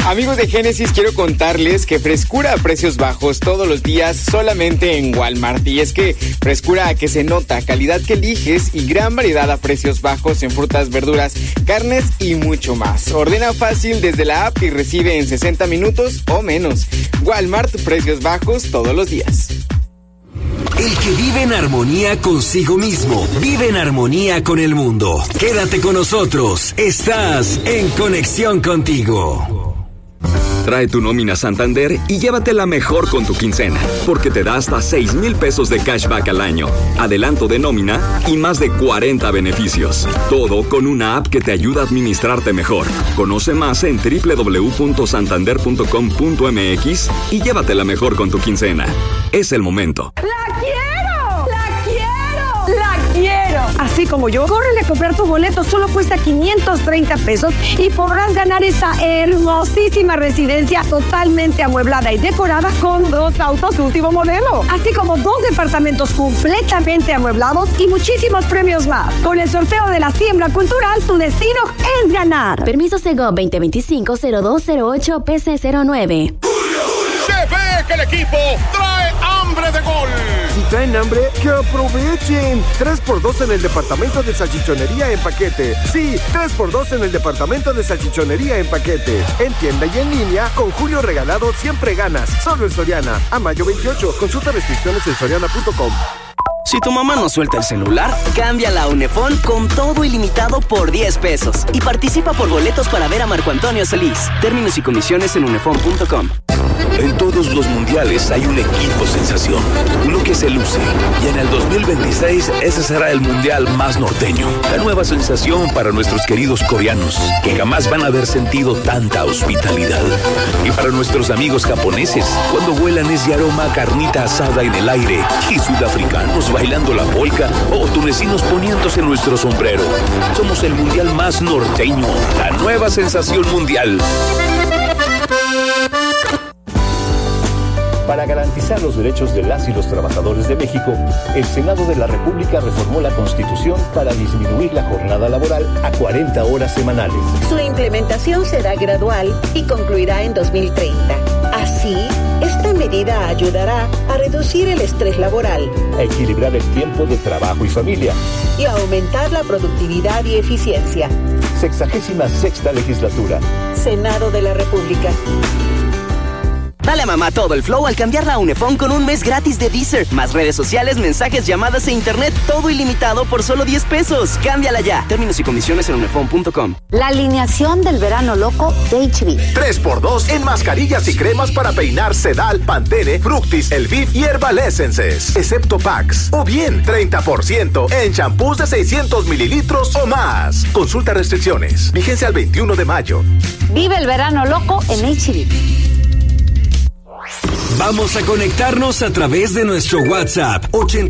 Amigos de Génesis, quiero contarles que frescura a precios bajos todos los días solamente en Walmart. Y es que frescura que se nota, calidad que eliges y gran variedad a precios bajos en frutas, verduras, carnes y mucho más. Ordena fácil desde la app y recibe en 60 minutos o menos. Walmart, precios bajos todos los días. El que vive en armonía consigo mismo, vive en armonía con el mundo. Quédate con nosotros, estás en Conexión Contigo. Trae tu nómina Santander y llévatela mejor con tu quincena, porque te da hasta 6,000 pesos de cashback al año, adelanto de nómina y más de 40 beneficios. Todo con una app que te ayuda a administrarte mejor. Conoce más en www.santander.com.mx y llévatela mejor con tu quincena. Es el momento. ¡La quiero! ¡La quiero! ¡La quiero! Así como yo, córrele a comprar tu boleto, solo cuesta 530 pesos y podrás ganar esta hermosísima residencia totalmente amueblada y decorada con 2 autos último modelo, así como 2 departamentos completamente amueblados y muchísimos premios más. Con el sorteo de la siembra cultural, tu destino es ganar. Permiso Segov 2025-0208 PC09. Se ve que el equipo trae hambre de gol. Si traen hambre, que aprovechen. 3x2 en el departamento de salchichonería en paquete. Sí, 3x2 en el departamento de salchichonería en paquete. En tienda y en línea, con Julio Regalado siempre ganas. Solo en Soriana. A mayo 28. Consulta restricciones en soriana.com. Si tu mamá no suelta el celular, cámbiala a Unefón con todo ilimitado por 10 pesos. Y participa por boletos para ver a Marco Antonio Solís. Términos y condiciones en unefón.com. En todos los mundiales hay un equipo sensación, uno que se luce, y en el 2026 ese será el mundial más norteño. La nueva sensación para nuestros queridos coreanos, que jamás van a haber sentido tanta hospitalidad. Y para nuestros amigos japoneses, cuando vuelan ese aroma a carnita asada en el aire, y sudafricanos bailando la polka, o tunecinos poniéndose nuestro sombrero. Somos el mundial más norteño, la nueva sensación mundial. Para garantizar los derechos de las y los trabajadores de México, el Senado de la República reformó la Constitución para disminuir la jornada laboral a 40 horas semanales. Su implementación será gradual y concluirá en 2030. Así, esta medida ayudará a reducir el estrés laboral, a equilibrar el tiempo de trabajo y familia y a aumentar la productividad y eficiencia. 66ª legislatura. Senado de la República. Dale a mamá todo el flow al cambiarla a Unefón con un mes gratis de Deezer. Más redes sociales, mensajes, llamadas e internet, todo ilimitado por solo 10 pesos. Cámbiala ya. Términos y condiciones en unefón.com. La alineación del verano loco de HB. 3x2 en mascarillas y cremas para peinar Sedal, Pantene, Fructis, Elviv y Herbal Essences, excepto packs. O bien 30% en champús de 600 mililitros o más. Consulta restricciones. Vigencia al 21 de mayo. Vive el verano loco en HB. Vamos a conectarnos a través de nuestro WhatsApp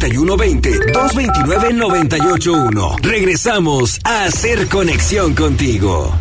8120-229-981. Regresamos a hacer conexión contigo.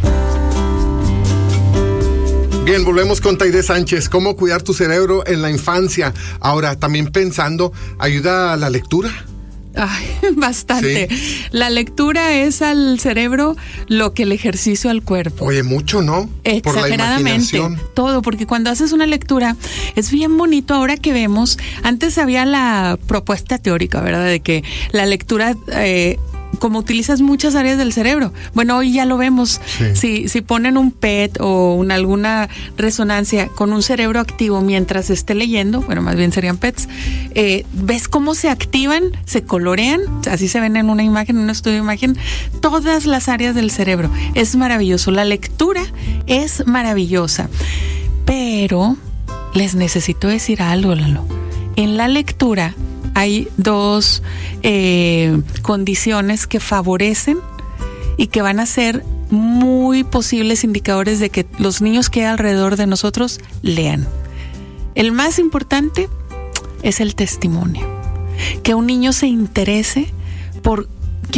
Bien, volvemos con Taide Sánchez. ¿Cómo cuidar tu cerebro en la infancia? Ahora, también pensando, ¿ayuda a la lectura? Ay, bastante. Sí. La lectura es al cerebro lo que el ejercicio al cuerpo. Oye, mucho, ¿no? Exageradamente. Por la todo, porque cuando haces una lectura es bien bonito. Ahora que vemos, antes había la propuesta teórica, ¿verdad? De que la lectura como utilizas muchas áreas del cerebro. Bueno, hoy ya lo vemos. Sí. Si ponen un PET o alguna resonancia con un cerebro activo mientras esté leyendo, bueno, más bien serían PETs, ves cómo se activan, se colorean, así se ven en una imagen, en un estudio de imagen, todas las áreas del cerebro. Es maravilloso. La lectura es maravillosa. Pero les necesito decir algo, Lalo. En la lectura hay dos condiciones que favorecen y que van a ser muy posibles indicadores de que los niños que hay alrededor de nosotros lean. El más importante es el testimonio. Que un niño se interese por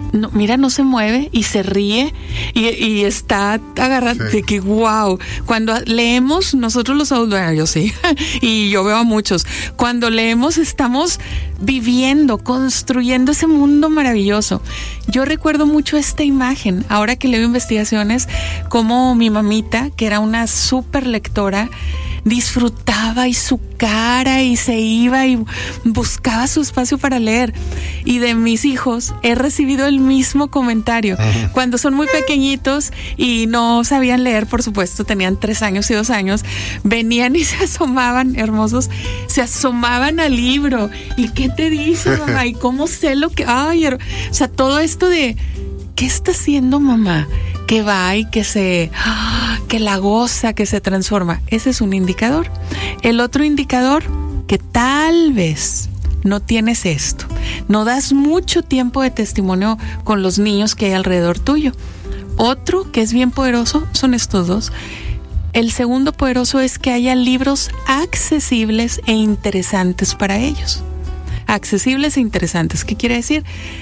no, mira, no se mueve y se ríe y está agarrado, de que wow. Cuando leemos, nosotros los adultos, bueno, yo sí, y yo veo a muchos, cuando leemos estamos viviendo, construyendo ese mundo maravilloso. Yo recuerdo mucho esta imagen, ahora que leo investigaciones, como mi mamita, que era una súper lectora, disfrutaba y su cara y se iba y buscaba su espacio para leer. Y de mis hijos he recibido el mismo comentario. Ajá. Cuando son muy pequeñitos y no sabían leer, por supuesto, tenían 3 años y 2 años, venían y se asomaban, hermosos, se asomaban al libro. ¿Y qué te dice, mamá? ¿Y cómo sé lo que...? Ay, o sea, todo esto de... ¿Qué está haciendo mamá? Que va y que la goza, que se transforma. Ese es un indicador. El otro indicador, que tal vez no tienes esto. No das mucho tiempo de testimonio con los niños que hay alrededor tuyo. Otro que es bien poderoso son estos dos. El segundo poderoso es que haya libros accesibles e interesantes para ellos. Accesibles e interesantes. ¿Qué quiere decir?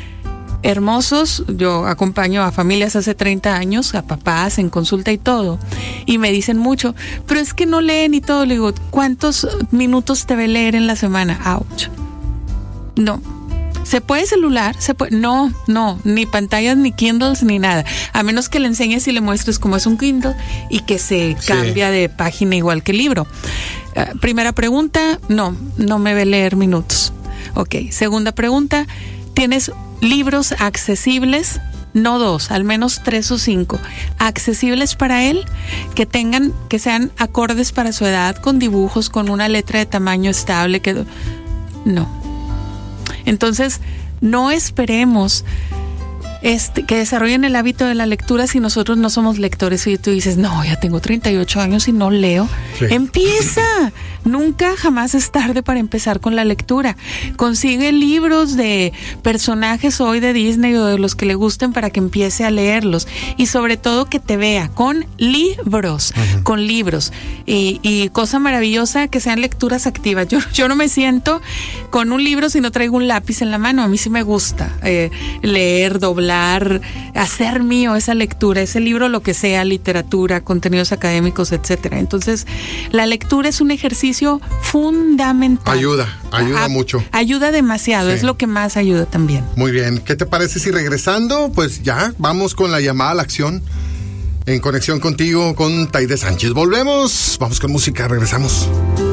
Hermosos, yo acompaño a familias hace 30 años, a papás en consulta y todo, y me dicen mucho, pero es que no leen y todo. Le digo, ¿cuántos minutos te ve leer en la semana? 8. No. ¿Se puede celular? ¿Se puede? No, ni pantallas, ni Kindles, ni nada. A menos que le enseñes y le muestres cómo es un Kindle y que se cambia de página igual que el libro. Primera pregunta, no me ve leer minutos. Ok, segunda pregunta, ¿tienes libros accesibles? No 2, al menos 3 o 5. Accesibles para él, que sean acordes para su edad, con dibujos, con una letra de tamaño estable. No. Entonces, no esperemos que desarrollen el hábito de la lectura si nosotros no somos lectores. Y tú dices, no, ya tengo 38 años y no leo. Sí. Empieza. Nunca, jamás es tarde para empezar con la lectura. Consigue libros de personajes hoy de Disney o de los que le gusten para que empiece a leerlos. Y sobre todo que te vea con libros, con libros. Y cosa maravillosa, que sean lecturas activas. Yo no me siento con un libro si no traigo un lápiz en la mano. A mí sí me gusta leer, doblar, hacer mío esa lectura, ese libro, lo que sea, literatura, contenidos académicos, etcétera. Entonces, la lectura es un ejercicio fundamental. Ayuda mucho. Ayuda demasiado, sí. Es lo que más ayuda también. Muy bien, ¿qué te parece si regresando, pues ya vamos con la llamada a la acción en conexión contigo con Taide Sánchez? Volvemos, vamos con música, regresamos.